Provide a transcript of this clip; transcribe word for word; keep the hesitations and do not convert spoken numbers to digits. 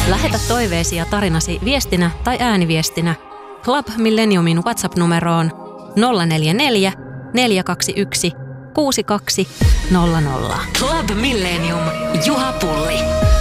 Lähetä toiveesi ja tarinasi viestinä tai ääniviestinä Club Millenniumin WhatsApp-numeroon nolla neljä neljä, neljä kaksi yksi, kuusi kaksi nolla nolla. Club Millennium, Juha Pulli.